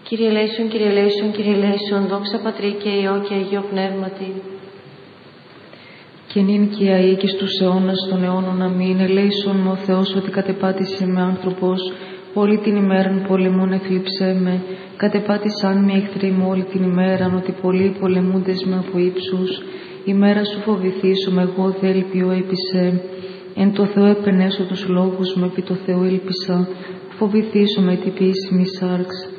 Κύριε ελέησον, Κύριε ελέησον, Κύριε ελέησον, δόξα Πατρί και Υιό και Αγίο Πνεύματι. Και νυν και αεί και στους αιώνας των αιώνων αμήν. Ελέησον ο Θεός ότι κατεπάτησε με άνθρωπος, όλη την ημέραν πολεμούν εθλίψέ με. Κατεπάτησαν με εχθροί μου όλη την ημέραν, ότι πολλοί πολεμούντες με από ύψους. Ημέρα σου φοβηθήσουμε, εγώ δε ελπιώ έπεισε. Εν το Θεό επενέσω τους λόγους μου, επί το Θεό ήλπισα. Φοβηθήσουμε την ποιήσιμη σάρξ.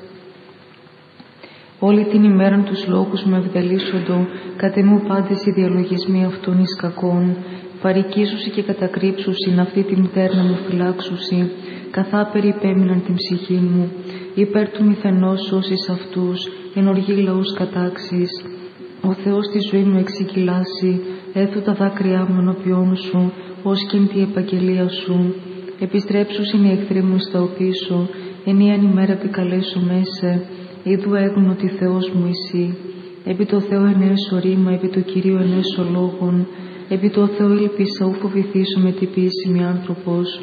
Όλη την ημέραν τους λόγους μου ευδελίσσοντο, κατ' εμού πάντες οι διαλογισμοί αυτών εις κακών. Παρικήσουσι και κατακρύψουσιν αυτή την μητέρνα μου φυλάξουσι, καθά περιπέμειναν την ψυχή μου. Υπέρ του μηθενός όσης αυτούς, εν οργή λαούς κατάξεις. Ο Θεός τη ζωή μου εξικυλάσει, έθου τα δάκρυά μου ενώπιόν σου, ως και εν τη επαγγελία σου. Επιστρέψουσιν οι εχθροί μου στα οπίσω, ενίαν ημέρα επικαλέσω μέσε. Ιδού έγνω ότι Θεός μου εσύ. Επί το Θεό ενέσω ρήμα, επί το Κυρίο ενέσω λόγων. Επί το Θεό ήλπισα, ου φοβηθήσω με την ποιήσιμη άνθρωπος.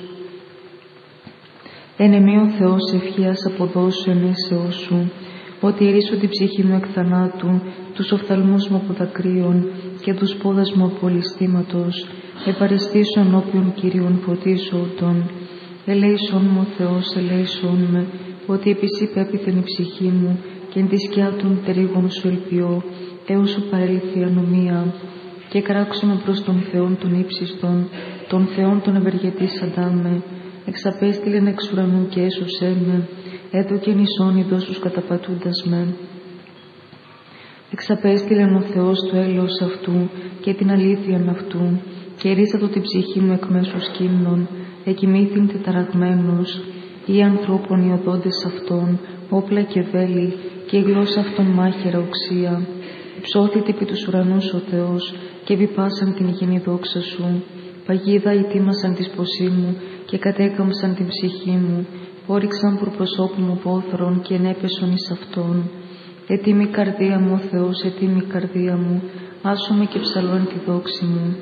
Εν εμεί ο Θεός ευχίας αποδώσου ενέσεώ σου. Ότι ερίσω την ψυχή μου εκ θανάτου, τους οφθαλμούς μου από δακρύων και τους πόδας μου από ληστήματος. Επαριστήσω ενώπιον Κυρίων φωτίσω τον. Ελέησον μου ο Θεός, ελέησον με, ότι επισή πέπειθεν η ψυχή μου και εν τη σκιά των τερίγων σου ελπιώ, έως σου παρέλθει η ανομία. Και κράξουμε προς τον Θεόν των ύψιστον, τον Θεόν των ευεργετής αντάμε. Εξαπέστειλεν εξ ουρανού και έσωσέ με, έδωκεν εις όνειδος τους καταπατούντας με. Εξαπέστειλεν ο Θεός το έλεος αυτού και την αλήθειαν αυτού, και ρίσατο την ψυχή μου εκ μέσου σκύμνων, εκοιμήθην τεταραγμένος, ή ανθρώπων οι οδόντες αυτών, όπλα και βέλη, και η γλώσσα αυτών μάχαιρα οξία. Ψώθητε επί τους ουρανούς ο Θεός, και επιπάσαν την υγιεινή δόξα σου. Παγίδα ετοίμασαν της ποσίμου, και κατέκαμψαν την ψυχή μου. Όριξαν προπροσώπου μου πόθρον, και ενέπεσον εις αυτόν. Ετοίμη καρδία μου ο Θεός, ετοίμη καρδία μου, άσομαι και ψαλών τη δόξη μου.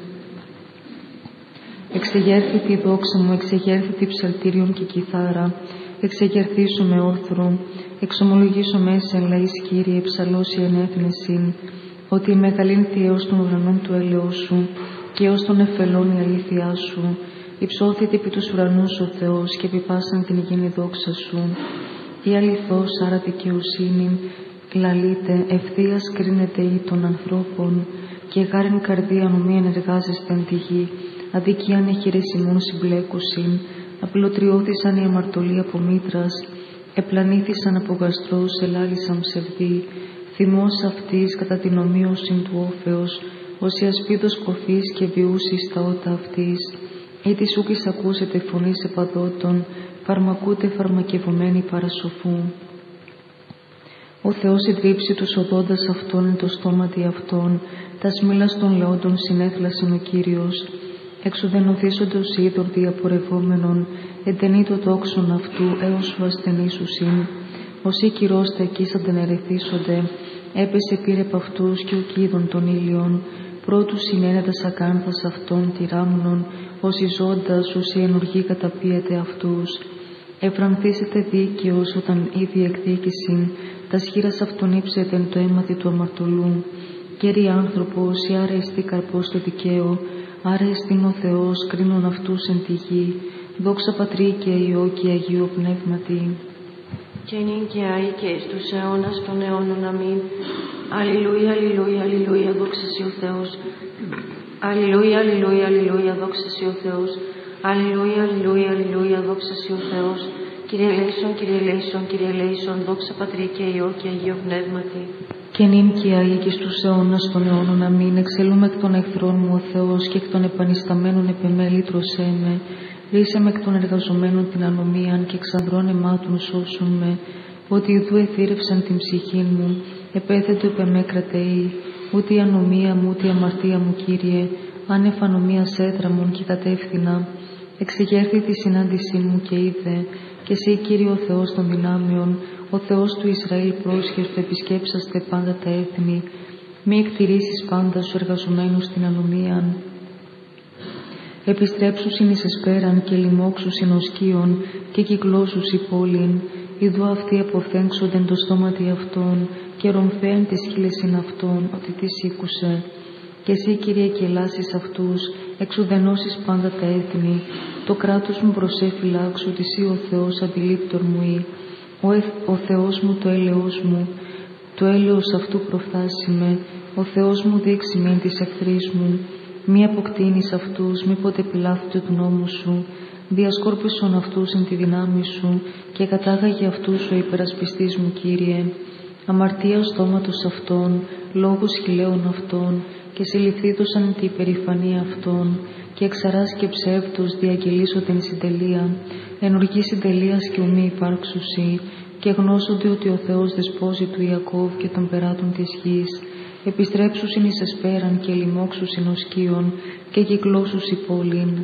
Εξεγέρθητη η δόξα μου, εξεγέρθητη ψαλτήριον και κιθάρα. Εξεγερθήσω με όρθρο, εξομολογήσω μέσα εν λαείς Κύριε, ψαλώσει εν έθνεσιν, ότι η μεγαλήν θειαίος των ουρανών του έλεος σου και ως των εφελών η αλήθειά σου. Υψώθητε επί τους ουρανούς ο Θεός και επιπάσαν την υγιεινή δόξα σου. Η αληθώς άρα δικαιοσύνη λαλείται, ευθείας κρίνεται ή των ανθρώπων, και γάρεν καρδία νομία ενεργάζεστε εν τη γη. Αδικίαν εχειρεσιμών συμπλέκουσιν, απλωτριώθησαν οι αμαρτωλοί από μήτρας, επλανήθησαν από γαστρός, ελάλησαν ψευδοί, θυμός αυτής κατά την ομοίωσιν του όφεως, ως η ασπίδος κοφής και βιούσης τα ότα αυτής. Ή της ούκης ακούσετε φωνής επαδότων, φαρμακούτε φαρμακευωμένοι παρασοφού. Ο Θεός συντρίψει τους οδόντας αυτών εν το στόματι αυτών, τα σμήλας των λεόντων συνέθλασεν ο Κύριος. Εξουδενωθήσοντος είδωρ διαπορευόμενον, εντενεί το δόξον αυτού έως σου ασθενήσουσιν. Όσοι κυρώστα εκεί αντενερεθήσονται, έπεσε πήρε από αυτούς και ο κίδων των ήλιων. Πρώτου συνένετας ακάνθας αυτών τυράμνων, όσοι ζώντας ουσί ενουργή καταπίεται αυτούς. Ευρανθήσετε δίκαιος όταν ήδη εκδίκησιν, τα σχήρας αυτών ύψεται εν το αίματι του αμαρτωλού. Κέρι άνθρωπος, η άρα εστί καρπός το δικαίο, άρα εστίν ο Θεός κρίνων αυτούς εν τη γη. Δόξα Πατρί και Υιό και Αγίου Πνεύματι. Και νυν και αεί και εις τους αιώνας των αιώνων αμήν. Αλληλούια, αλληλούια, αλληλούια, δόξα σοι ο Θεός. Αλληλούια, αλληλούια, αλληλούια, δόξα σοι ο Θεός. Αλληλούια, αλληλούια, αλληλούια, δόξα σοι ο Θεός. Κύριε ελέησον, Κύριε ελέησον, Κύριε ελέησον, δόξα Πατρί και Υιό και Αγίου Πνεύματι. Και νυν και αεί και στους αιώνας των αιώνων αμήν. Εξελούμε εκ των εχθρών μου ο Θεός και εκ των επανισταμένων επεμέλητρωσέ με. Ρίσε με εκ των εργαζομένων την ανομίαν και εξανδρών αιμάτων σώσουν με. Ότι ιδού εθήρευσαν την ψυχή μου, επέθετο επεμέ κρατεή. Ούτε η ανομία μου, ούτε η αμαρτία μου, Κύριε, άνευ ανομίας έδραμον και κατεύθυνα. Εξεγέρθη τη συνάντησή μου και είδε, και εσύ, Κύριε ο Θεός των δυνάμεων, ο Θεός του Ισραήλ πρόσχες του επισκέψαστε πάντα τα έθνη. Μη εκτηρήσεις πάντα σου εργαζομένους την ανομίαν. Επιστρέψουσιν εις εσπέραν και λοιμώξουσιν ως σκίον και κυκλώσους η πόλην. Ιδού αυτοί αποθέξοντεν το στόματι αυτών και ρομφέαν τις χείλεσιν αυτών, ότι τις ήκουσε. Και εσύ, Κύριε, κελάσεις αυτούς, εξουδενώσεις πάντα τα έθνη. Το κράτος μου προσέφυλαξου, ότι εσύ ο Θεός αντιλήπτορ μου ή. Ο Θεός μου το έλεος μου, το έλεος αυτού προφθάσιμε. Ο Θεός μου δείξει μην της εχθρής μου. Μη αποκτήνεις αυτούς, μη ποτέ πιλάθονται του νόμου σου. Διασκόρπισον αυτούς εν τη δυνάμει σου και κατάγαγε αυτούς ο υπερασπιστής μου, Κύριε. Αμαρτία στόματος αυτών, λόγους χιλέων αυτών και συλληφθήτωσαν την υπερηφανία αυτών και εξαράς και ψεύτος διακελίσσονται συντελεία, ενουργή συντελείας και ουμή υπάρξουσι και γνώσονται ότι ο Θεός δεσπόζει του Ιακώβ και των περάτων της γης. Επιστρέψουσιν εις εσπέραν και λοιμώξουσιν ως σκίον και κυκλώσουσι πόλην.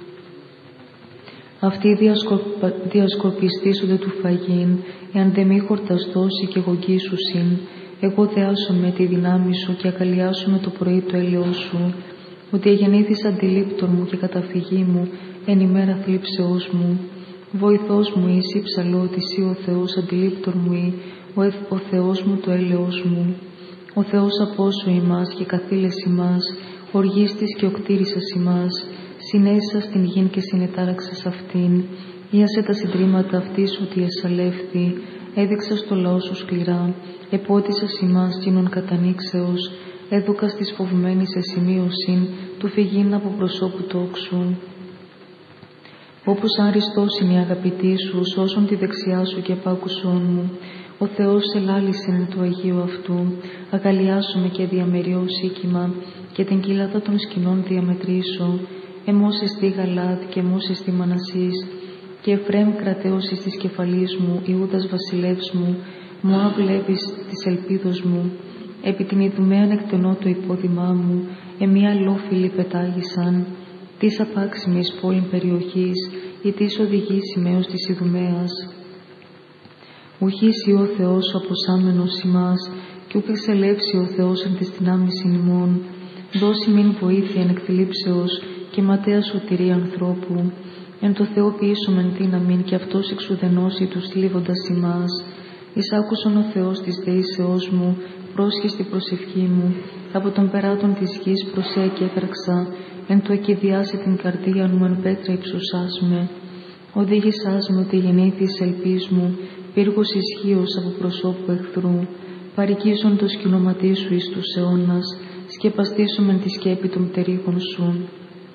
Αυτοί διασκορπιστήσονται του φαγήν, εάν δε μη χορταστώσει και γογγίσουσιν. Εγώ δεάσω με τη δυνάμει σου και ακαλιάσω με το πρωί το έλεος σου, ότι εγεννήθης αντιλήπτορ μου και καταφυγή μου εν ημέρα θλίψεώς μου. Βοηθός μου είσαι ψαλό ότι εσύ ο Θεός αντιλήπτορ μου ή, ο Θεός μου το έλεος μου. Ο Θεός απόσου ημάς και καθήλες ημάς, οργίστης και οκτήρησας ημάς, συνέσας την γην και συνετάραξας αυτήν, ίασε τα συντρίμματα αυτής ότι εσαλεύθη, έδειξας το λαό σου σκληρά, επότισας ημάς κοινων κατανοίξεως, έδωκας της φοβμένης εσημείωσιν, του φυγήν από προσώπου τόξου. Όπως άριστος είναι η αγαπητή σου, σώσον τη δεξιά σου και επάκουσόν μου. Ο Θεός ελάλησεν του Αγίου αυτού, αγαλιάσουμε και διαμεριώσει οίκημα και την κύλαδα των σκηνών διαμετρήσω. Εμώς εστί Γαλάδ και εμώς εστί Μανασής και Εφραίμ κρατέωσης της κεφαλής μου, Ιούδας βασιλεύς μου, Μωάβ Λέβης της ελπίδος μου. Επί την Ιδουμαίαν εκτενώ το υπόδημά μου, εμία λόφιλοι πετάγησαν. Της απάξιμης πόλην περιοχής, ή της οδηγήσιμε ως της Ιδουμαίας. Ουχήσει ο Θεός ο αποσάμενος ημάς, κι ούκ εξελεύσει ο Θεός εν της δυνάμεις ημών. Δώσει μην βοήθεια εν εκθλίψεως και ματέα σωτηρία ανθρώπου. Εν το Θεό ποιήσομεν δύναμην και αυτός εξουδενώσει τους θλίβοντας ημάς. Εισάκουσον ο Θεός της δεήσεώς μου, πρόσχεστη προσευχή μου. Από τον περάτων της γης προσέ και έφερξα, εν το εκηδιάσει την καρδία μου εν πέτρα υψωσάς με. Οδήγησάς με ότι γεννήθης ελπίς μου, πύργος ισχύος από προσώπου εχθρού. Παρικίζον το σκηνοματί σου εις τους αιώνας, σκεπαστήσομεν τη σκέπη των πτερύχων σου.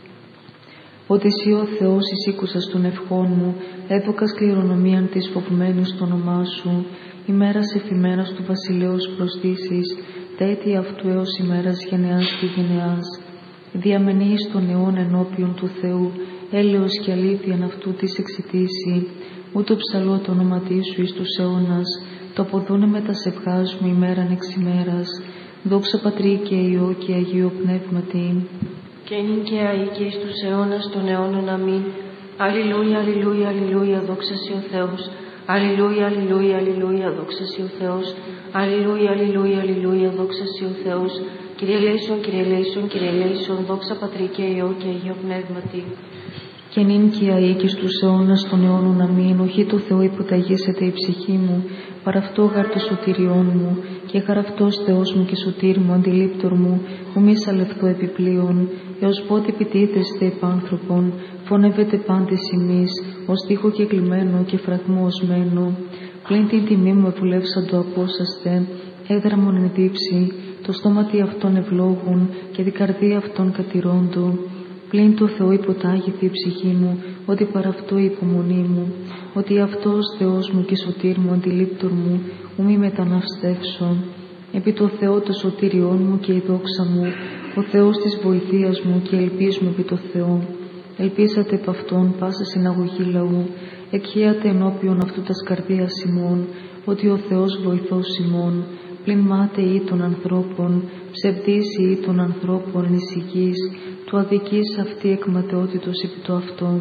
Ότι εσύ ο Θεός εισήκουσας των ευχών μου, έδωκας κληρονομίαν της φοβμένης στο όνομά σου, ημέρας εφημένας του βασιλέως προστήσεις, τα έτη αυτού έως ημέρας γενεάς και γενεάς. Διαμενείς των αιών ενώπιον του Θεού, έλεος και αλήθειαν αυτού της εξητήσει, ούτω ψαλώ το όνοματί σου εις τους αιώνας, το αποδούνε με τα σευχάς μου ημέραν εξ ημέρας. Δόξα Πατρί και Υιό και Αγίο Πνεύματι. Και νυν και αεί και εις τους αιώνας των αιώνων αμήν. Αλληλούια, αλληλούια, αλληλούια, δόξα σοι ο Θεός. Αλληλούια, αλληλούια, αλληλούια, δόξα σοι ο Θεός. Αλληλούια, αλληλούια, αλληλούια, δόξα σοι ο Θεός. Κύριε ελέησον, Κύριε ελέησον, Κύριε ελέησον, δόξα Πατρί και Υιό και Αγίο Πνεύματι. Και νυν και αεί και στους αιώνας των αιώνων αμήν. Οχι το Θεό υποταγήσεται η ψυχή μου, παραυτό γαρ το σωτηριόν μου, και χαραυτός Θεός μου και σωτήρ μου, αντιλήπτορ μου, ου μη σαλευθώ επιπλέον, έως πότε επιτίθεστε επάνθρωπον, φωνεύετε πάντες ημείς, ως τείχο κεκλειμένο και φραγμό οσμένο. Πλην την τιμή μου ευουλεύσαν το απόσαστε, έδραμον εν δίψη, το στόματι αυτών ευλόγουν και την καρδία αυτών κατηρώντο. Πλην το Θεό υποτάγηθη η ψυχή μου, ότι παραυτό η υπομονή μου, ότι αυτός Θεός μου και σωτήρ μου, αντιλήπτορ μου, ου μη μεταναυστεύσω. Επί το Θεό το σωτήριόν μου και η δόξα μου, ο Θεός της βοηθείας μου και ελπίς μου επί το Θεό. Ελπίσατε επ' αυτόν πάσα συναγωγή λαού, εκχέατε ενώπιον αυτού τας καρδίας ημών, ότι ο Θεός βοηθός ημών. Πλην μάτε ή των ανθρώπων, ψευδής ή των ανθρώπων εν ησυχής, του αδικής αυτή εκματαιότητος επί το αυτό.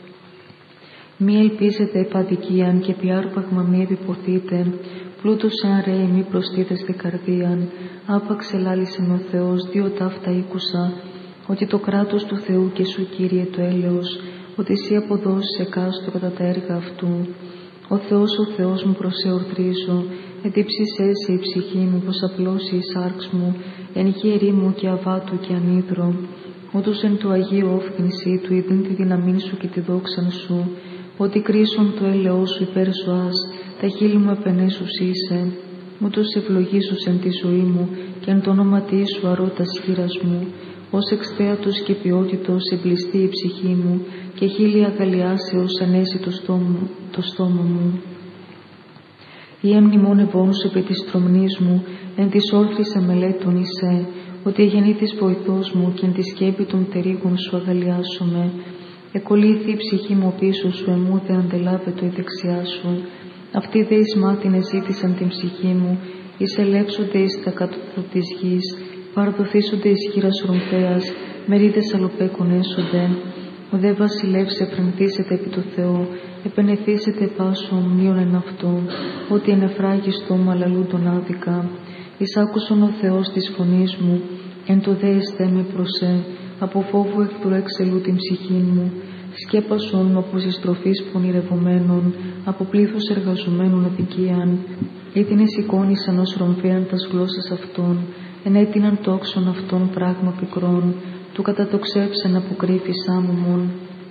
Μη ελπίζετε επ' αδικίαν και επί άρπαγμα μη επιποθείτε, πλούτος σαν ρέει μη προστίθεστε καρδίαν, άπαξ ελάλησεν ο Θεός, δύο ταύτα ήκουσα, ότι το κράτος του Θεού και σου, Κύριε, το έλεος, ότι εσύ αποδώσεις εκάστο κατά τα έργα αυτού. Ο Θεός μου, προσεορτρίζω, εντύψησέ σε η ψυχή μου, πως απλώσει η σάρξ μου, εν γη μου και αβάτου και ανίδρο. Ότους εν του Αγίου όφθηνσι του ειδήν τη δύναμήν σου και τη δόξαν σου, ότι κρίσον το έλεος σου υπέρ σου τα χείλη μου επενέσους είσαι. Ούτως ευλογήσους εν τη ζωή μου και εν το όνομα σου αρώτας χείρας μου, ως εξθέατος και ποιότητος εμπλιστεί η ψυχή μου και χείλη αγαλιάσεως ανέσει το στόμα μου. Η εμνημόνευόν σου επί της τρομνής μου, εν της όρθρης αμελέτων εισέ, ότι γεννήθης βοηθός μου και εν τη σκέπη των τερίγων σου αγαλιάσομαι. Εκολύθη η ψυχή μου πίσω σου, εμού δε αντελάβετο η δεξιά σου. Αυτοί δε εις μάτιν εζήτησαν την ψυχή μου, εις ελέψονται εις τα κάτω της γης, παραδοθήσονται εις χείρας ρομφέας, μερίδες αλοπέκων έσονται. Ο δε βασιλεύς εφρανθήσεται επί του Θεού, επενεθήσεται πάσο ομνίων εν αυτό, ότι εν εφράγιστο μαλαλούντον άδικα. Εισάκουσον ο Θεός της φωνής μου, εν το δε εστέ με προσέ, από φόβου εχθρού εξελού την ψυχή μου. Σκέπασον με από συστροφής πονηρευομένων, από πλήθος εργαζομένων αδικίαν. Ήτινε σηκώνησαν ως ρομφέαν τας γλώσσας αυτών, ενέτειναν τόξον αυτών πράγμα πικρών, του κατατοξεύσαν αποκρύφης άμμομον.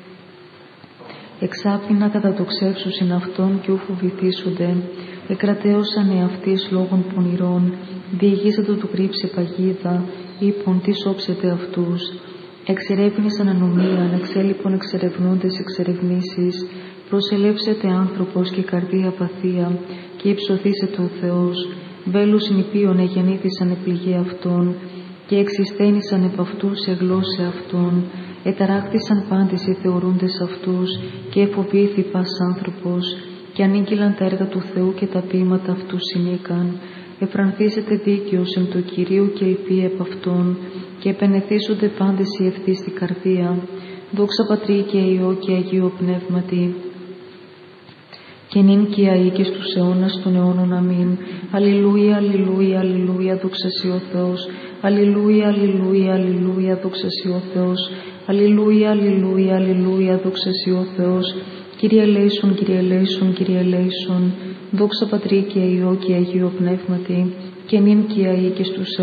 Εξάπινα κατατοξεύσουσιν αυτών και ου φοβηθήσονται, εκρατέωσαν εαυτής λόγων πονηρών, διηγήσατο του κρύψε παγίδα, είπον τι σώψετε αυτούς. Εξερεύνησαν ανομίαν, εξέλιπον εξερευνούντες εξερευνήσεις, προσελεύσετε άνθρωπος και καρδία παθία, και υψωθήσετε ο Θεός. Βέλους νηπίων εγεννήθησαν επληγέ αυτών, και εξιστένησαν επ' αυτούς σε γλώσσε αυτών. Εταράχθησαν πάντες οι θεωρούντες αυτούς, και εφοβήθη πας άνθρωπος, και ανήγγυλαν τα έργα του Θεού και τα ποίηματα αυτού συνήκαν. Εφρανθήσετε δίκαιος εν το Κυρίου και ελπί επ' αυτόν, και επενεθήσονται πάντες οι ευθύς στη καρδία. Δόξα Πατρί και Υιό και Αγίου Πνεύματι, και νυν και αεί και στους αιώνας των αιώνων. Αμήν. Αλληλούια, αλληλούια, αλληλούια, δόξα σοι ο Θεός. Αλληλούια, αλληλούια, αλληλούια, δόξα σοι ο Θεός. Αλληλούια, αλληλούια, αλληλούια, δόξα σοι ο Θεός. Κύριε ελέησον, Κύριε ελέησον, Κύριε ελέησον. Δόξα Πατρί και Υιό και Αγίου Πνεύματι, και νυν και αεί και στους